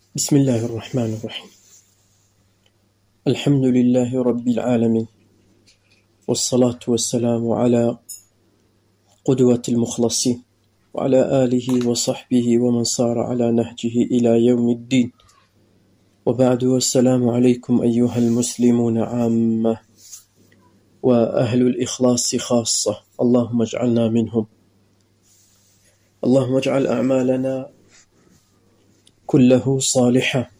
بسم الله الرحمن الرحيم. الحمد لله رب العالمين، والصلاة والسلام على قدوة المخلصين وعلى آله وصحبه ومن صار على نهجه إلى يوم الدين، وبعد. والسلام عليكم أيها المسلمون عامة، وأهل الإخلاص خاصة. اللهم اجعلنا منهم. اللهم اجعل أعمالنا كله صالحة،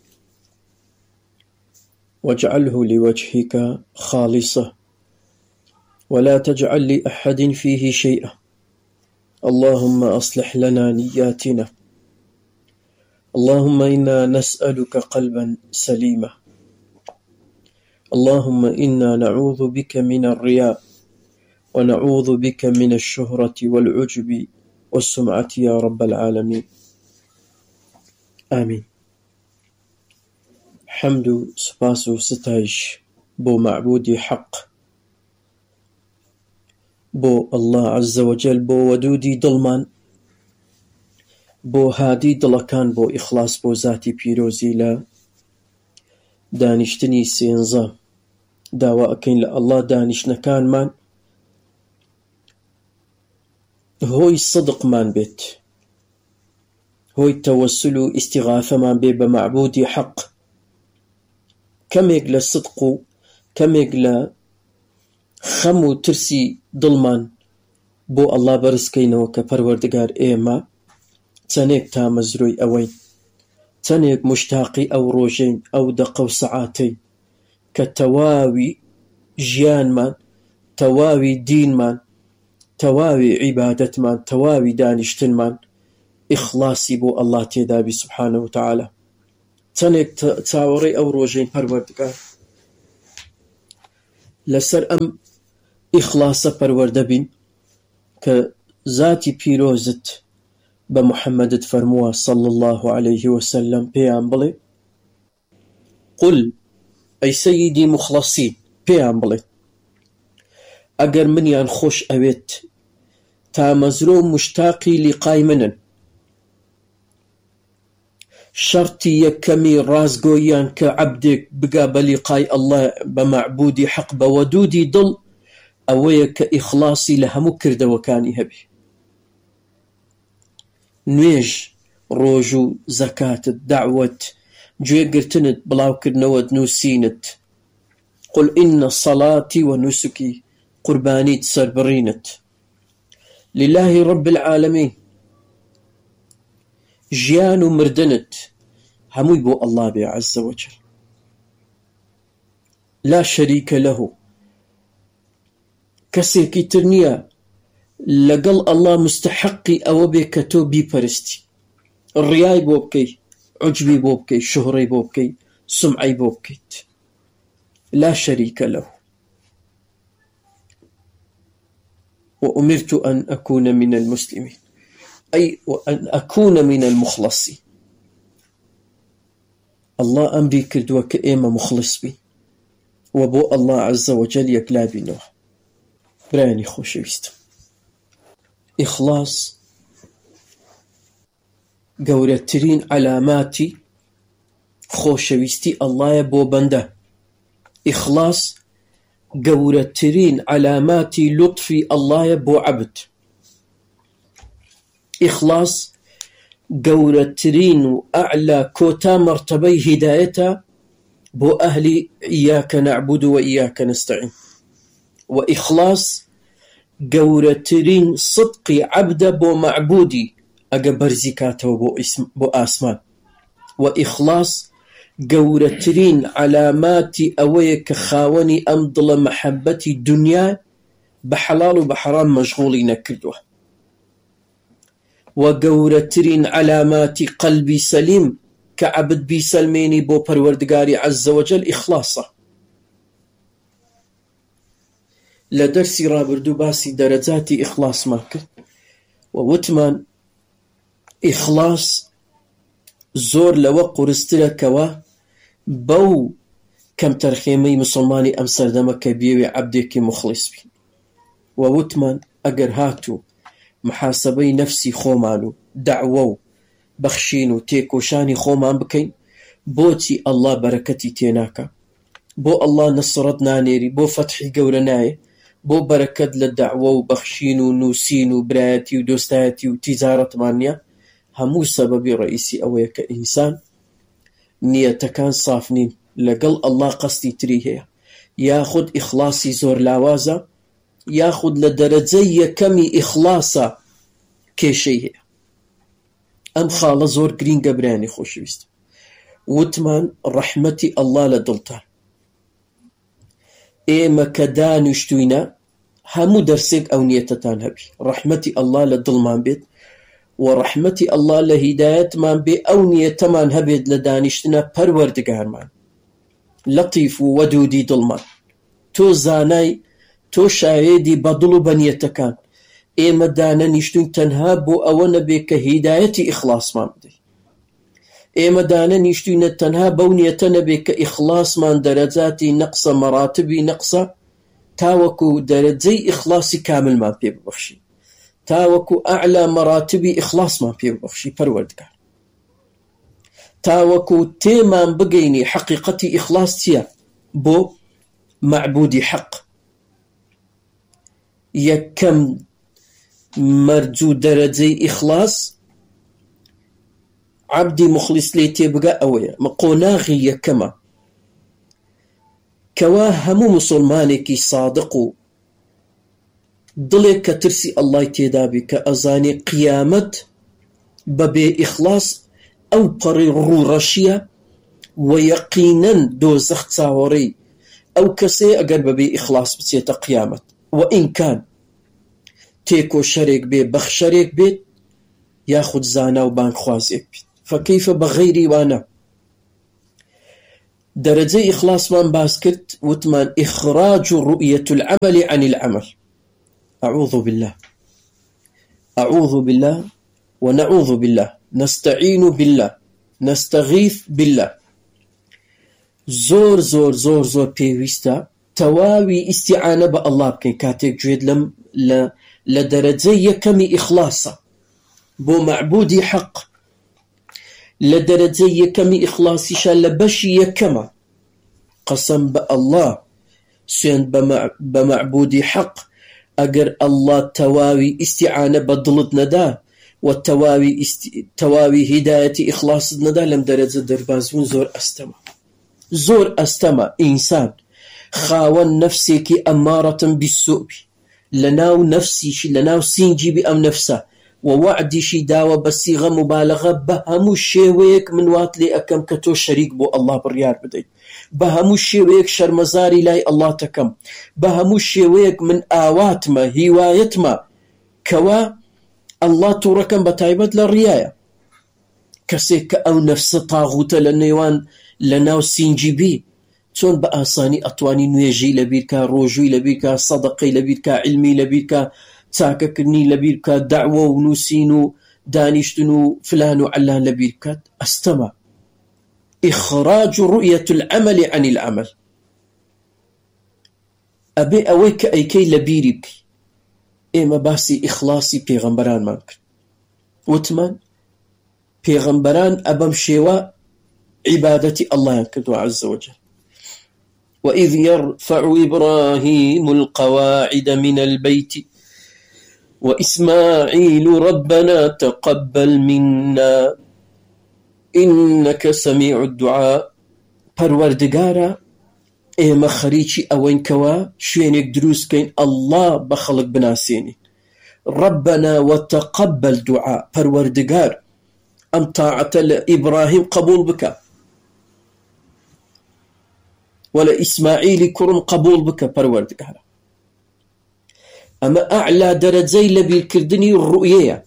واجعله لوجهك خالصة، ولا تجعل لأحد فيه شيئا. اللهم أصلح لنا نياتنا. اللهم إنا نسألك قلبا سليما. اللهم إنا نعوذ بك من الرياء، ونعوذ بك من الشهرة والعجب والسمعة يا رب العالمين. آمين. حمد و سپاس و ستایش بو معبودی حق، بو الله عز وجل، بو ودودی دڵمان، بو هادی دڵەکان، بو ئیخلاس، بو ذاتی پیرۆزی. لە دانیشتنی سێنزە داوا ئەکەین لە ئەڵڵا دانیشتنەکانمان هۆی سدقمان بێت، هۆی تەوەسل و ئیستیغاثەمان بێ بە معبودی حق. کەمێک لە سدق و کەمێک لە خەم و ترسی دڵمان بۆ ئەڵڵا بەرزکەینەوە کە پەروەردگار ئێمە چەندێک تامەزرۆی ئەوەین، چەندێک مشتاقی ئەو ڕۆژەین، ئەو دەقە و سەعاتەی کە تەواوی ژیانمان، تەواوی دینمان، تەواوی عیبادەتمان، تەواوی دانیشتنمان ئیخلاسی بۆ ئەڵڵا تێدابی سوبحانە وتەعالا. چەندێک چاوەڕێی ئەو ڕۆژەین پەروەردگار لەسەر ئەم ئیخلاسە پەروەردە بین کە ذاتی پیرۆزت بە محەممەدت فەرمووە صلی الله عليه وسلم، پێیان بڵێ: قل ئەی سەییدی مخلەسین، پێیان بڵێ ئەگەر منیان خۆش ئەوێت تامەزرۆ و مشتاقی لیقای منن، شەرتی یەکەمی ڕازگۆییان کە عەبدێک بگا بە لیقای ئەڵڵا بە معبودی حەق بە وەدودی دڵ ئەوەیە کە ئیخلاسی لە هەموو کردەوەکانی هەبێ. نوێژ، ڕۆژ و زەکاتت، دەعوەت، گوێگرتنت، بڵاوکردنەوەت، نووسینت. قل ئینە سەڵاتی وەنوسکی، قوربانیت، سەربڕینت لله رب العالمین. ژیان و مردنت هەمووی بۆ ئەڵڵا بێ عەزە وەجەل، لا شەریکە لەهو. کەسێکی تر نییە لەگەڵ ئەڵڵا مستحەقی ئەوە بێ کە تۆ بیپەرستی، ڕیای بۆ بکەی، عوجبی بۆ بکەی، شوهڕەی بۆ بکەی، سومعەی بۆ بکەیت. لا شەریکە لەهو. وأمرت أن أكون من المسلمين، أي وأن أكون من المخلصين. الله أمري كردووە کە ئێمە مخلص بین و بۆ ئەڵڵا عەزە وەجەل یەکلا بینەوە. برایانی خۆشەویستم، ئیخلاس گەورەترین عەلاماتی خۆشەویستی ئەڵڵایە بۆ بەندە. ئیخلاس گەورەترین عەلاماتی لوتفی ئەڵڵایە بۆ عەبد. ئیخلاس گەورەترین و ئەعلا کۆتا مەرتەبەی هیدایەتە بۆ ئەهلی ئیاکە نەعبود و ئیاکە نەستەعین. و ئیخلاس گەورەترین سدقی عەبدە بۆ معبودی ئەگە بەرزی کاتەوە بۆ ئاسمان. و ئیخلاس گەورەترین عەلاماتی ئەوەیە کە خاوەنی ئەم دڵە مەحەبەتی دونیا بە حەڵاڵ و بە حەرام مەشغوڵی نەکردووە. و گەورەترین عەلاماتی قەلبی سەلیم کە عەبد بیسەلمێنی بۆ پەروەردگاری عەزە وەجەل ئیخلاسە. لە دەرسی ڕابردوو باسی دەرەجاتی ئیخلاسمان کرد و وتمان ئیخلاس زۆر لەوە قورسترە کەوە بەو کەم تەرخێمەی مسلمانی ئەم سەردەمە کە بێوێ عەبدێکی مخلص بین. و وتمان ئەگەر هاتوو محاسبەی نەفسی خۆمان و دەعوە و بەخشین و تێکۆشانی خۆمان بکەین بۆچی ئەڵڵا بەرەکەتی تێناکە؟ بۆ ئەڵڵا نەسڕەت نانێری؟ بۆ فەتحی گەورە نایە؟ بۆ بەرەکەت لە دەعوە و بەخشین و نووسین و برایەتی و دۆستایەتی و تیجارەتمان نییە؟ هەموو سەبەبی ڕئیسی ئەوەیە کە ئینسان نیەتەکان ساف نین، لەگەڵ ئەڵڵا قەستی تری هەیە، یاخود ئیخلاسی زۆر لاوازە، یاخود لە دەرەجەی یەکەمی ئیخلاسە کێشەی هەیە. ئەم خاڵە زۆر گرینگە برایانی خۆشەویست. وتمان ڕەحمەتی ئەڵڵا لە دڵتان. ئێمە کە دانیشتووینە هەموو دەرسێک ئەو نیەتەتان هەبی، ڕەحمەتی ئەڵڵا لە دڵمان بێت و ڕەحمەتی ئەڵڵا لە هیدایەتمان بێ، ئەو نیەتەمان هەبێت لە دانیشتنە پەروەردگارمان، لەطیف و وەدودی دڵمان. تۆ زانای، تۆ شاهێدی بە دڵ و بە نیەتەکان. ئێمە دانەنیشتوین تەنها بۆ ئەوە نەبێ کە هیدایەتی ئیخلاسمان بدەین. ئێمە دانەنیشتوینە تەنها بەو نیەتە نەبێ کە ئیخلاسمان دەرەجاتی نەقسە، مەراتبی نەقسە، تاوەکو دەرەجەی ئیخلاسی کاملمان پێ ببەخشی، تاوەکو ئەعلا مەراتبی ئیخلاسمان پێ ببەخشی پەروەردگار، تاوەکو تێمان بگەینی حەقیقەتی ئیخلاس چییە بۆ معبودی حەق. یەکەم مەرجوو دەرەجەی ئیخلاس عەبدی مخلیس لێ تێبگا ئەوەیە، قۆناغی یەکەمە کەوا هەموو موسڵمانێکی سادق و دڵێک کە ترسی ئەڵڵای تێدا بێ، کە ئەزانێ قیامەت بەبێ ئیخلاس ئەو پەڕی ڕوڕەشیە و یەقینەن دۆزەخ چاوەڕێی ئەو کەسەیە ئەگەر بەبێ ئیخلاس بچێتە قیامەت. و ئینکان تێکۆ شەرێک بێ، بەخشەرێک بێت، یاخود زانا و بانخوازێک بێت. فەکەیفە بەغەیری وانە. دەرەجەی ئیخلاسمان باس کرد، وتمان ئیخراج ڕؤیەة العەمەل عن العەمەل. أعوذ بالله، أعوذ بالله ونعوذ بالله، نستعين بالله، نستغيث بالله. زۆر زۆر زۆر زۆر پێویستە تەواوی ئیستیعانە بە ئەڵڵا بکەین کاتێک گوێت لە دەرەجەی یەکەمی ئیخلاسە بۆ معبودی حەق. لە دەرەجەی یەکەمی ئیخلاسیشە لە بەشی یەکەمە قەسەم بە ئەڵڵا، سوێند بە معبودی حەق. ئەگەر ئەڵڵا تەواوی ئیستیعانە بە دڵت نەدا و تەواوی هیدایەتی ئیخلاست نەدا، لەم دەرەجە دەربازبوون زۆر ئەستەمە، زۆر ئەستەمە. ئینسان خاوەن نەفسێکی ئەمارەتن بیسوء، لەناو نەفسیشی، لەناو سینجی بی ئەم نەفسە، و وعدیشی داوە بە سیغە مبالغە بە هەموو شێوەیەک من وات لێ ئەکەم کە تۆ شەریک بۆ ئەڵڵا بڕیار بدەیت، بە هەموو شێوەیەک شەرمەزاری لای ئەڵڵا تەکەم، بە هەموو شێوەیەک من ئاواتمە، هیوایەتمە کەوا ئەڵڵا تووڕەکەم بە تایبەت لە ڕیایە. کەسێک کە ئەو نەفسە تاغوتە لە نێوان لە ناو سینجی بی، چۆن بە ئاسانی ئەتوانی نوێژی لەبیرکە، ڕۆژووی لەبیرکە، سەدەقەی لەبیرکە، علمی لەبیرکە، چاکەکردنی لەبیرکە، دەعوە و نووسین و دانیشتن و فلان و علان لەبیر بکات؟ ئەستەمە. ئیخراج ڕؤیەة العەمەل عن العەمەل. ئەبێ ئەوەی کە ئەیکەی لەبیری بکەی. ئێمە باسی ئیخلاسی پێغەمبەرانمان کرد، وتمان پێغەمبەران ئەبەم شێوە عیبادەتی ئەڵڵایان کردووە عەزە وەجەل. وإذ يرفع إبراهيم القواعد من البيت وإسماعيل ربنا تقبل منا إنك سميع الدعاء. پەروەردگارە ئێمە خەریکی ئەوەین کەوا شوێنێک دروستکەین ئەڵڵا بە خەڵک بناسێنین. ربنا وتقبل دعاء. پەروەردگار ئەم تاعەتە لە ئیبراهیم قبول بکە ولا إسماعيل كرم قبول بك پروردگار. أما أعلى درجي لبير كردني الرؤية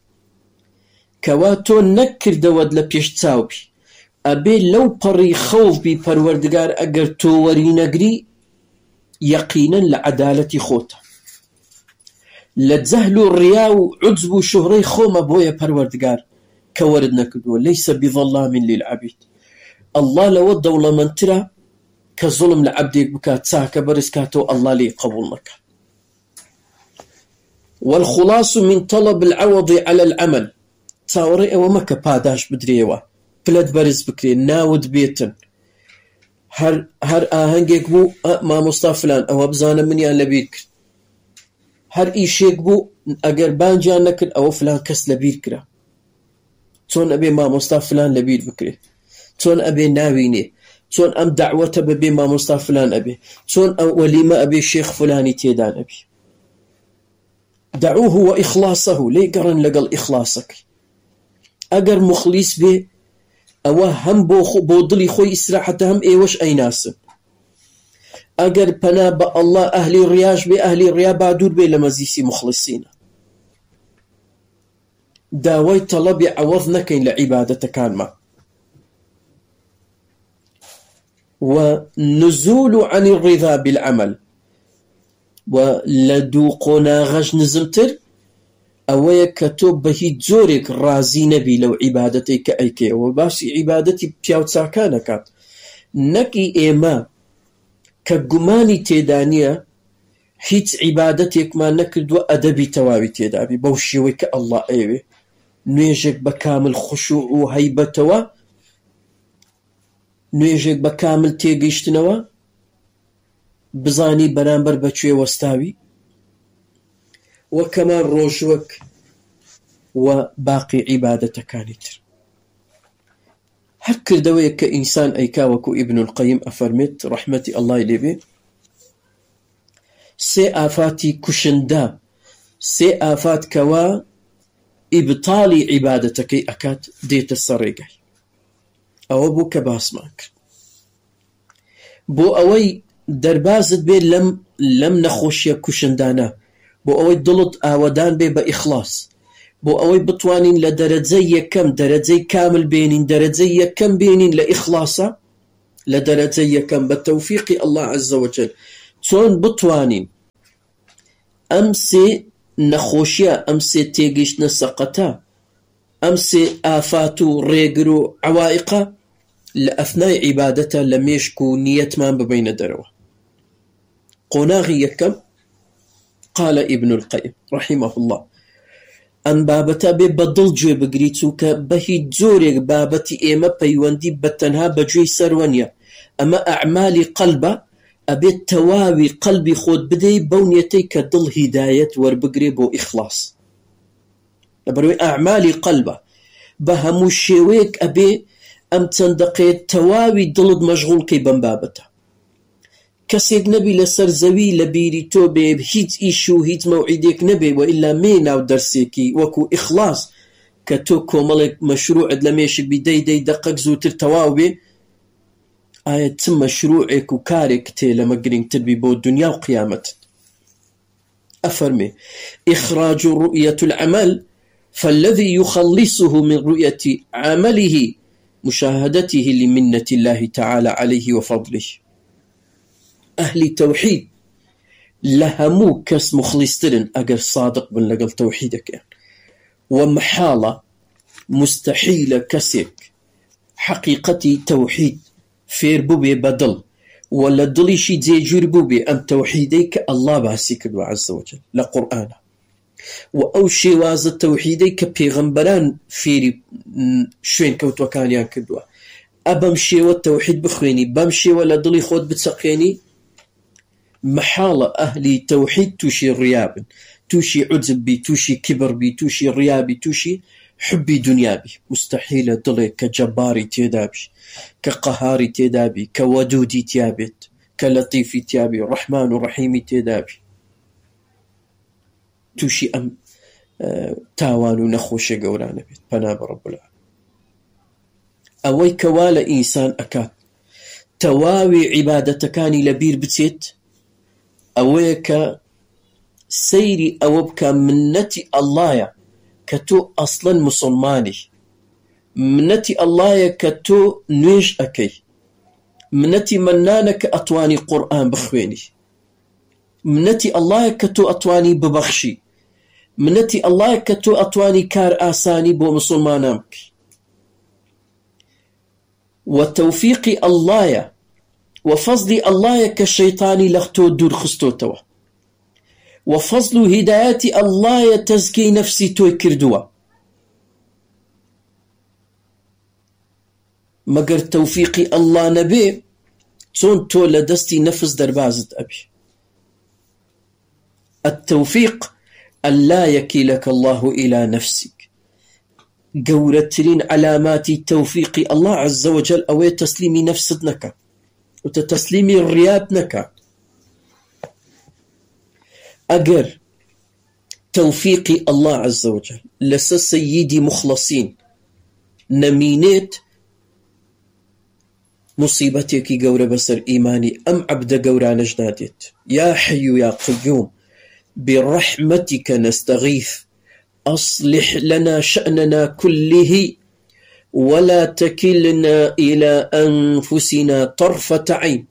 كواتو نكر دود لبيش تاوبي أبي لو بري خوف بي پروردگار أجر تو وري نقري يقينا لعدالة خوتا لتزهل الرياء عجب شهري خوما بويا پروردگار كورد نكدو ليس بظلام للعبيد. الله لو الدولة من ترى كظلم لعبدك بكات ساكا برسكاتو الله لي قبول مكان. والخلاص من طلب العوض على العمل تاوري ومكا باداش بدريوه پلت بەرز بکرێ، ناوت بێتن، هەر ئاهەنگێک بوو مامۆستا فلان ئەوە بزانە منیان لەبیر کرد، هەر ئیشێک بوو ئەگەر بانجیان نەکرد ئەوە فلان کەس لەبیر کرا. چۆن ئەبێ مامۆستا فلان لەبیر بکرێ، چۆن ئەبێ ناوینێ، چۆن ئەم دعوەتە بەبێ مامۆستا فلان ئەبێ، چۆن ئەم وەلیمە ئەبێ شێخ فلانی تێدا نەبی. دعوه وإخلاصه لێ گەڕن لەگەڵ ئیخلاسەکەی. ئەگەر مخلیس بێ ئەوە هەم بۆ دڵی خۆی ئیسراحەتە هەم ئێوەش ئەیناسن. ئەگەر پەنا بە ئەڵڵا ئەهلی ڕیاش بێ ئەهلی ڕیا با دوور بێ لە مەزیسی مخلسینە. داوای تەڵەبی عەوەض نەکەین لە عیبادەتەکانمان. ونزول عن الرضا بالعمل ولدو قناغش نزمتر ئەوەیە کە تۆ بە هیچ جۆرێک ڕازی نەبی لەو عیبادەتەی کە ئەیکەی. ئەوە باسی عیبادەتی پیاو چاکانەکات، نەکی ئێمە کە گومانی تێدا نییە هیچ عیبادەتێکمان نەکردووە ئەدەبی تەواوی تێدابی بەو شێوەی کە ئەڵڵا ئەیوێ، نوێژێک بە کامل خوشوع و هەیبەتەوە، نوێژێک بە کامل تێگەیشتنەوە، بزانی بەرامبەر بەکوێ وەستاوی، وەکەمان ڕۆژوەک و باقی عیبادەتەکانی تر. هەر کردەوەیە کە ئینسان ئەیکا وەکو ئیبن القەیم ئەفەرمێت ڕەحمەتی ئەڵڵای لێبێ، سێ ئافاتی کوشندە، سێ ئافات کەوا ئیبتاڵی عیبادەتەکەی ئەکات دێتە سەرڕێگای. ئەوە بوو کە باسمان کرد. بۆ ئەوەی دەربازت بێ لەم نەخۆشیە کوشندانە، بۆ ئەوەی دڵت ئاوەدان بێ بە ئیخلاس، بۆ ئەوەی بتوانین لە دەرەجەی یەکەم، دەرەجەی کامل بێنین، دەرەجەی یەکەم بێنین لە ئیخلاسە، لە دەرەجەی یەکەم بە تەوفیقی ئەڵڵا عەزە وەجەل. چۆن بتوانین ئەم سێ نەخۆشیە، ئەم سێ تێگەیشتنە سەقەتە، ئەم سێ ئافات و ڕێگر و عەوائقە لە ئەفنای عیبادەتە لە مێشک و نیەتمان ببینە دەرەوە. قۆناغی یەکەم قال ابن القيم رحمه الله ئەم بابەتە بێ بە دڵ گوێ بگری، چونکە بە هیچ جۆرێک بابەتی ئێمە پەیوەندی بە تەنها بە گوێی سەروە نیە. ئەمە ئەعمالی قەلبە، ئەبێت تەواوی قەلبی خۆت بدەی بەو نیەتەی کە دڵ هیدایەت وەربگرێ بۆ ئیخلاس. لەبەرەوەی ئەعمالی قەلبە، بە هەموو شێوەیەک ئەبێ ئەم چەند دەقەیە تەواوی دڵت مەشغوڵکەی بەم بابەتە. کەسێک نەبی لەسەر زەوی لە بیری تۆ بێ هیچ ئیش و هیچ مەوعیدێک نەبێ و ئیلا مێ ناو دەرسێکی وەکو ئیخلاس کە تۆ کۆمەڵێک مەشروعت لە مێشک بی دەی دەقەک زووتر تەواو بێ. ئایا چ مەشروعێک و کارێک تێ لەمە گرنگتر بی بۆ دنیا و قیامەتت؟ ئەفەرمێ إخراج رؤية العمل فالذي يخلصه من رؤية عمله مشاهدته لمنة الله تعالى عليه وفضله. أهل توحيد لهمو كس مخلصترن أجر صادق بن لقل توحيدك يعني. ومحالة مستحيلة كسك حقيقتي توحيد فير بوبي بدل ولا دليشي زي جير بوبي أم توحيديك الله باسيك عز وجل لقرآنه وأو شي واز التوحيديك بيغمبران فيري شوين كوت وكان كدوا أبمشي والتوحيد بخويني بمشي ولا دلي خود بتسقيني. محالة أهلي توحيد توشي رياب، توشي عجب بي، توشي كبر بي، توشي ريابي، توشي حبي دنيابي. مستحيل دلي كجباري تيدابي، كقهاري تيدابي، كودودي تيابت، كلطيفي تيابي، رحمن ورحيمي تيدابي. توشي أم تاوان ونخوش قولانا بيت بناب رب العالمين. أوي كوالا إنسان أكاد تواوي عبادتكاني لبير بتيت أويك سيري أوبك منتي الله كتو أصلا مسلماني، منتي الله كتو نويش أكي، منتي منانك أطواني قرآن بخويني، منتي الله كتو أطواني ببخشي، منتي الله كتو أطواني كار آساني بو مسلمانامك. وتوفيق الله وفضل الله كالشيطاني لختو دور خستو توا، وفضل هدايات الله تزكي نفسي توي كردوا. مگر توفيقي الله نبي تون تو لدستي نفس دربازت أبي. التوفيق أن لا يكلك الله إلى نفسك. قورترين علامات توفيق الله عز وجل أو تسليمي نفسك وتتسليمي الرياتنك. أجر توفيق الله عز وجل لس سيدي مخلصين نمينيت مصيبتك قورة بسر إيماني أم عبد قورة نجنادت. يا حي يا قيوم برحمتك نستغيث أصلح لنا شأننا كله ولا تكلنا إلى أنفسنا طرفة عين.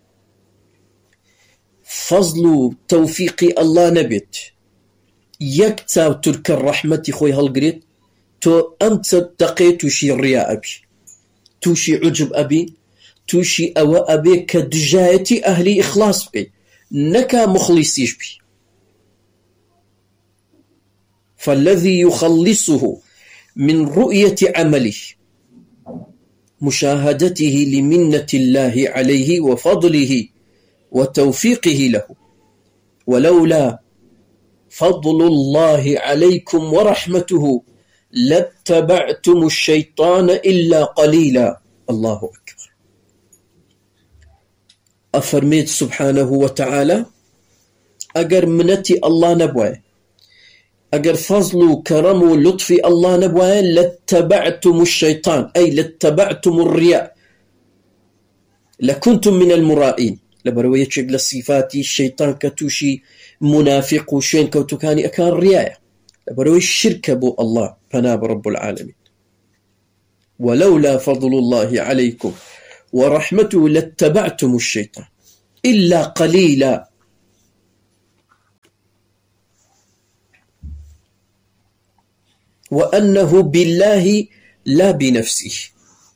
فضل توفيق الله نبت يكتا ترك الرحمة خوي هالقريت تو أمت تقي توشي الرياء أبي توشي عجب أبي توشي أو أبي كدجايتي أهلي إخلاص بي نكا مخلصيش بي. فالذي يخلصه من رؤية عمله مشاهدته لمنة الله عليه وفضله وتوفيقه له. ولولا فضل الله عليكم ورحمته لاتبعتم الشيطان إلا قليلا. الله أكبر. أفرميت سبحانه وتعالى أجر منتي الله نبوي أجر فضل كرم لطف الله نبوي لاتبعتم الشيطان أي لاتبعتم الرياء لكنتم من المرائين. لبروية شكل الصفات الشيطان كتوشي منافق وشين كوتوكاني أكان رياية لبروية الشرك بو الله فناب رب العالمين. ولولا فضل الله عليكم ورحمته لاتبعتم الشيطان إلا قليلا. وأنه بالله لا بنفسه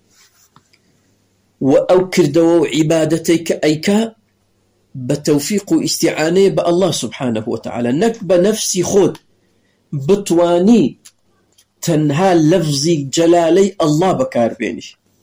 وأوكر دو عبادتك أيكا بتوفيق استعانة بالله سبحانه وتعالى. نك بنفسي خود بتواني تنها لفظي جلالي الله بكار بيني.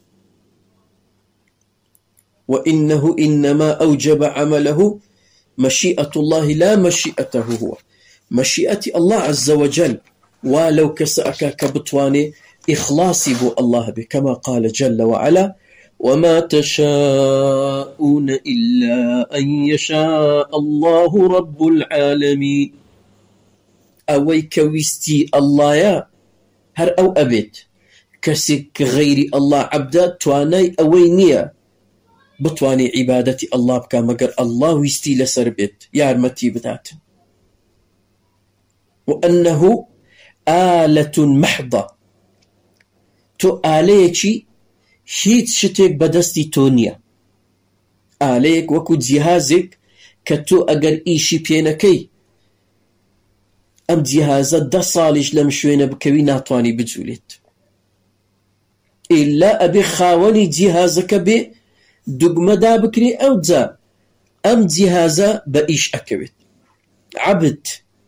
وإنه إنما أوجب عمله مشيئة الله لا مشيئته هو مشيئة الله عز وجل. ولو كسأك كبتواني إخلاصي بو الله به كما قال جل وعلا وما تشاءون إلا أن يشاء الله رب العالمين. أوي كويستي الله يا هر أو أبيت كسك غير الله عبدا تواني أوينيا بتواني عبادتي الله بكا مقر الله ويستي لسربت يا رمتي بتات. وأنه آلة محضة تو آليكي هيت شتك بدستي تونيا آليك وكو جهازك كتو أقر إيشي بينكي أم جهازة دا صالج لمشوين بكوي ناتواني بجوليت إلا أبي خاوني جهازك بي دقمة دا بكري أو دا أم جهازة بإيش أكويت عبد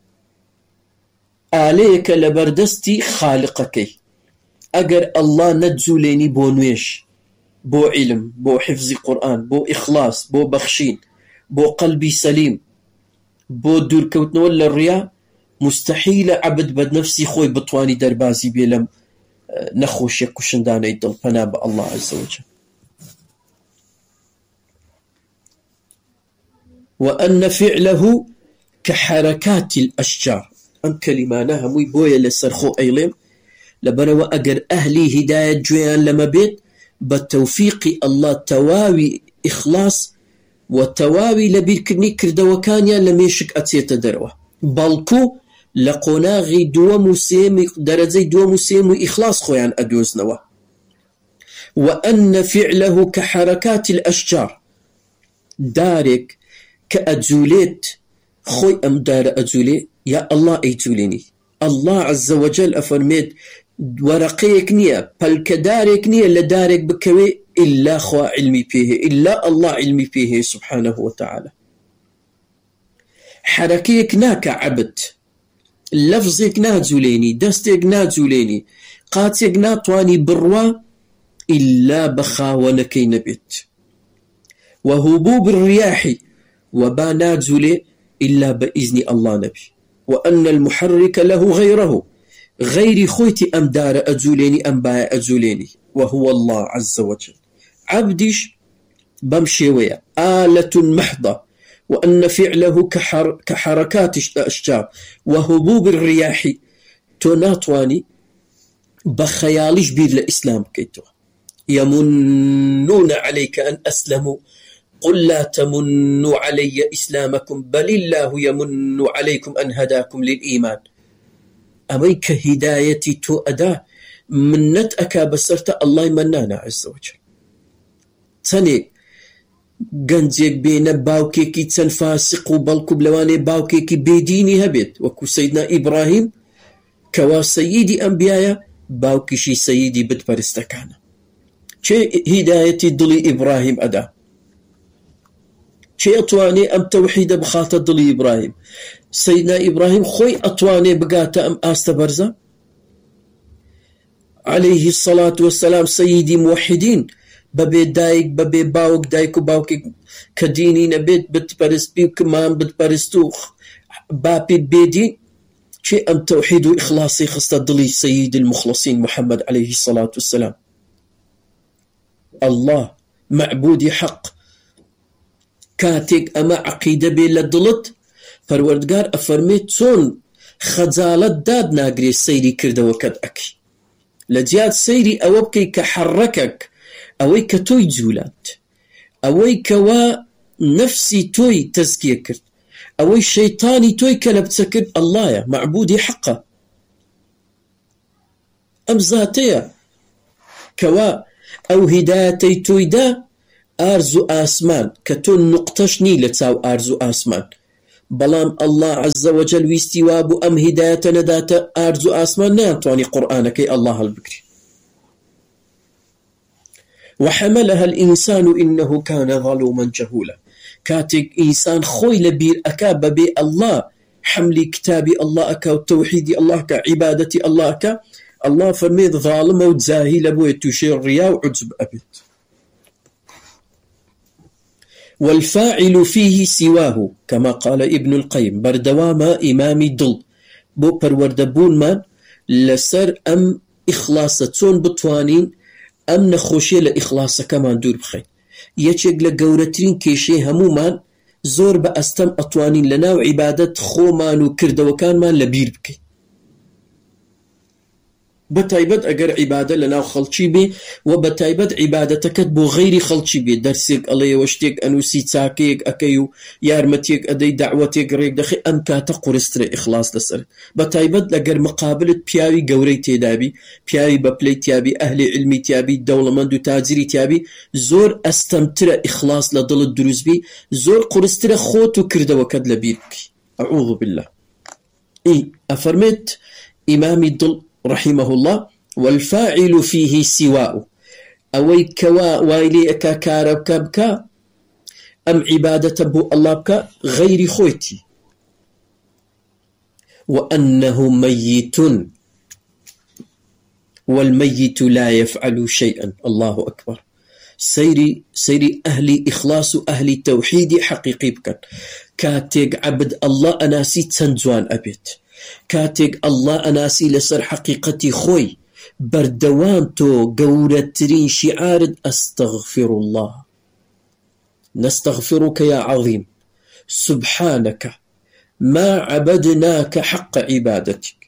عليك لبردستي خالقك. أجر الله نتزوليني بو نويش بو علم بو حفظ قرآن بو إخلاص بو بخشين بو قلبي سليم بو دور كوتنا ولا الرياء مستحيل عبد بد نفسي خوي بطواني دربازي بيلم نخوش يكوشن دانا يدل فناب الله عز وجل. وأن فعله كحركات الأشجار. أم كلمانها موي بويا لسرخو أيلم لبروا أجر أهلي هداية جويان لما بيت بتوفيق الله تواوي إخلاص وتواوي لبيركني كردوكانيا لميشك أتيت دروا بلكو لقناغي دو مسيم درجي دو مسيم إخلاص خويان أدوزنوا. وأن فعله كحركات الأشجار دارك كأجوليت خوي أم دار أجولي يا الله أيتوليني. الله عز وجل أفرميت ورقيك نية بالكدارك نية لدارك بكوي إلا خوا علمي فيه إلا الله علمي فيه سبحانه وتعالى. حركيك ناك عبد لفظك نازوليني دستك نازوليني قاتك ناتواني بروا إلا بخاونكي نبت وهبوب الرياح وبانازل إلا بإذن الله نبي وأن المحرك له غيره غير خويتي أم دار أزوليني أم بايا أزوليني وهو الله عز وجل عبدش بمشي ويا آلة محضة وأن فعله كحركات الأشجار وهبوب الرياح تناطواني بخيالش بير الإسلام كيتو يمنون عليك أن أسلموا قل لا تمنوا علي إسلامكم بل الله يمن عليكم أن هداكم للإيمان أميك هدايتي تو أدا منت أكا بسرت الله يمنانا عز وجل تاني گەنجێک بێنە باوکێکی چەند فاسق و بەڵکو بلەوانێ باوکێکی بێدینی هەبێت وەکو سەیدنا ئیبراهیم کەوا سەییدی ئەنبیایە باوکیشی سەییدی بتپەرستەکانە چێ هیدایەتی دڵی ئیبراهیم ئەدا چێ ئەتوانێ ئەم تەوحیدە بخاتە دڵی ئیبراهیم سەیدنا ئیبراهیم خۆی ئەتوانێ بگاتە ئەم ئاستە بەرزە عليه الصلاة والسلام سەییدی موحدین بەبێ دایک بەبێ باوک دایک و باوکێک کە دینی نەبێت بتپەرست بی و کمان بتپەرست و باپی بێدین چێ ئەم تەوحید و ئیخلاسی خستە دڵی سەیید المخلصین محەممەد عليه الصلاة والسلام الله معبودی حق کاتێک ئەمە عەقیدە بێ لە دڵت پەروەردگار ئەفەرمێت چۆن خەجاڵەت داد ناگرێ سەیری کردەوەکەت ئەکەی لە جیات سەیری ئەوە بکەی کە حەڕەکەک ئەوەی کە تۆی جوولات ئەوەی کەوا نەفسی تۆی تەزکیە کرد ئەوەی شەیتانی تۆی کە لە بچە کرد ئەڵڵایە معبودی حەقە ئەم زاتەیە کەوا ئەو هیدایەتەی تۆیدا ئارز و ئاسمان کە تۆ نوقتەش نی لە چاو ئارز و ئاسمان بەڵام ئەڵڵا عەزە وەجەل ویستی وابوو ئەم هیدایەتە نەداتە ئارز و ئاسمان نەیانتوانی قورئانەکەی ئەڵڵا هەڵبگری وحملها الإنسان إنه كان ظلوما جهولا كاتك إنسان خوي لبير أكا ببي الله حمل كتابي الله أكا وتوحيد الله أكا عبادتي الله أكا الله فرميد ظالم وتزاهي لبو يتشير ريا وعجب أبد والفاعل فيه سواه كما قال ابن القيم بردواما إمامي دل بو پروردبون من لسر أم إخلاصتون بتوانين ئەم نەخۆشیە لە ئیخلاسەکەمان دوور بخەین یەکێک لە گەورەترین کێشەی هەمومان زۆر بە ئەستەم ئەتوانین لە ناو عیبادەت خۆمان و کردەوەکانمان لەبیر بکەین بەتایبەت ئەگەر عیبادە لە ناو خەڵکی بێ و بەتایبەت عیبادەتەکەت بۆ غەیری خەڵکی بێ دەرسێک ئەڵێەوە شتێک ئەنووسی چاکەیەک ئەکەی و یارمەتێک ئەدەی دەعوەتێک ڕێک دەخی ئەم کاتە قورسترە ئیخلاس لەسەر بەتایبەت لەگەر مقابلت پیاوی گەورەی تێدابی پیاوی بەپلەی تیابی ئەهلی علمی تیابی دەوڵەمەند و تاجری تیابی زۆر ئەستەمترە ئیخلاس لە دڵت دروستبی زۆر قورسترە خۆت و کردەوەکەت لەبیر بکەی ئەعوذ بالله ئەفەرمێت ئیمامی دڵ رحمه الله والفاعل فيه سواء أوي كوا وايلي أكا كارب كبكا أم عبادة بو الله بكا غير خويتي وأنه ميت والميت لا يفعل شيئا الله أكبر سيري أهلي إخلاص أهلي توحيد حقيقي بكا كاتيق عبد الله أناسي تنزوان أبيت كاتيك الله أناسي لسر حقيقتي خوي بردوان تو قورترين شعار أستغفر الله نستغفرك يا عظيم سبحانك ما عبدناك حق عبادتك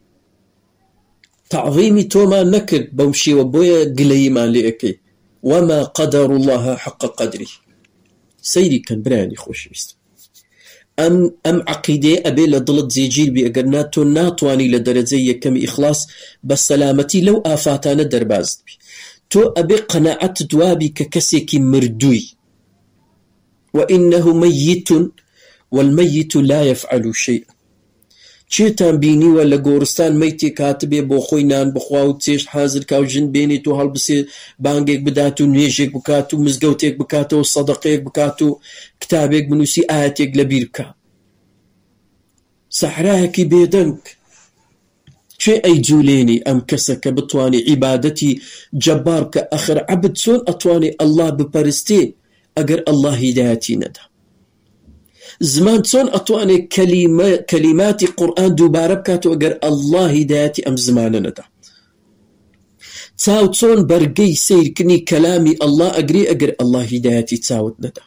تعظيمي توما نكر بوشي وبويا قليما لأكي وما قدر الله حق قدره سيري كان براني خوش بيست أم عقيدة أبي لضلت زيجيل بأجرنا ناتواني لدرجة كم إخلاص بالسلامتي لو آفاتنا درباز تو أبي قناعة دوابي ككسيك مردوي وإنه ميت والميت لا يفعل شيء چێتان بینی وە لە گۆڕستان مەیتێک هاتبێ بۆ خۆی نان بخوا و چێشت حازر کا و ژن بێنێت و هەڵبسێ بانگێک بدات و نوێژێک بکات و مزگەوتێک بکاتەوە سەدەقەیەک بکات و کتابێک بنووسی ئاەتێک لەبیر بکات سەحرایەکی بێدەنگ چێ ئەیجوولێنی ئەم کەسە کە بتوانێ عیبادەتی جەبار کە ئەخر عەبد چۆن ئەتوانێ ئەڵڵا بپەرستێ ئەگەر ئەڵڵا هیدایەتی نەدا؟ زمان چۆن ئەتوانێ کەلیماتی قورئان دووبارە بکاتەوە ئەگەر ئەڵڵا هیدایەتی ئەم زمانە نەدا؟ چاو چۆن بەرگەی سەیرکردنی کەلامی ئەڵڵا ئەگرێ ئەگەر ئەڵڵا هیدایەتی چاوت نەدا؟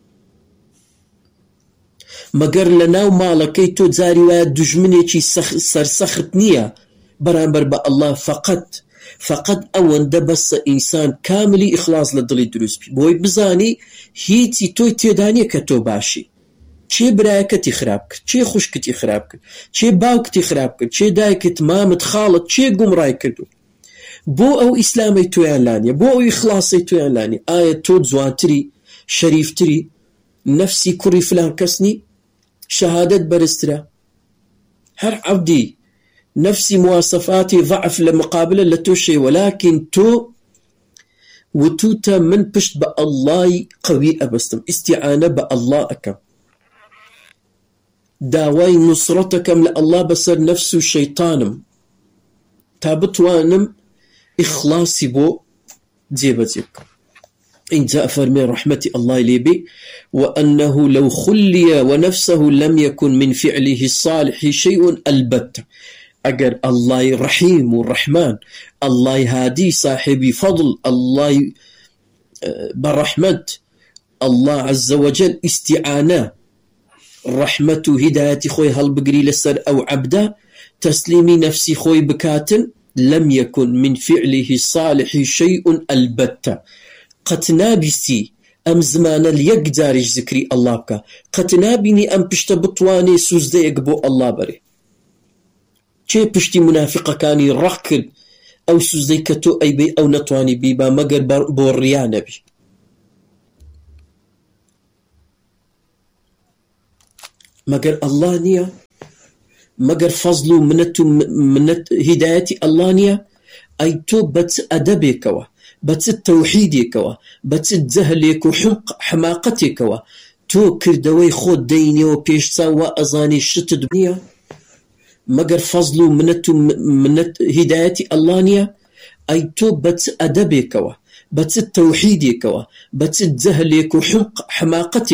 مەگەر لە ناو ماڵەکەی تۆ جاری وایە دوژمنێکی سەرسەخت نییە بەرامبەر بە ئەڵڵا فقط ئەوەندە بەسە ئینسان کاملی ئیخلاص لە دڵی دروست بی بۆی بزانی هیچی تۆی تێدا نییە کە تۆ باشی. چێ برایەکەتی خراپ کرد، چێ خوشکتی خراپ کرد، چێ باوکتی خراپ کرد، چێ دایکت، مامت، خاڵت چێ گومڕای کردو، بۆ ئەو ئیسلامی تۆیان لانیە، بۆ ئەو ئیخلاصی تۆیان لانیە؟ ئایا تۆ جوانتری شەریفتری نەفسی کوڕی فلان کەسنی؟ شەهادەت بەرزترە؟ هەر عەبدی نفسي مواصفاتي ضعف لمقابلة لتوشي، ولكن تو وتوتا من بشت بالله قوي أبستم استعانة بالله أكم داوي نصرتكم لله بصر نفسه شيطانم تابتوانم إخلاصي بو جيبتك إن جاء فرمي رحمة الله لي وأنه لو خلي ونفسه لم يكن من فعله الصالح شيء البتة. أجر الله رحيم والرحمن، الله هادي صاحبي فضل، الله برحمة، الله عز وجل استعانة، رحمته هدايتي خوي هل بقري لسر أو عبدا تسليمي نفسي خوي بكاتن لم يكن من فعله الصالح شيء البتة. قتنابسي أم زمان اليقدارج ذكري الله بك قتنابني أم بشتبطواني سوزديك بو الله بري چێ پشتی منافقەکانی ڕەق کرد ئەو سوزدەی کە تۆ ئەیبێ ئەو نەتوانی بیبا مەگەر بۆ ڕیا نەبی. مەگەر ئەڵڵا نییە؟ مەگەر فەزڵ و منەت هیدایەتی ئەڵڵا نییە؟ ئەی تۆ بە چ ئەدەبێکەوە، بە چ تەوحیدێکەوە، بە چ جەهلێک و حماقەتێکەوە تۆ کردەوەی خۆت دەینێەوە پێشچاو وا ئەزانی شتت نییە؟ مگر فضل و منت هدایتی الله نییە؟ ئەی تۆ بە چ ئەدەبێکەوە، بە چ تەوحیدێکەوە، بە چ جەهلێک و حماقەتێک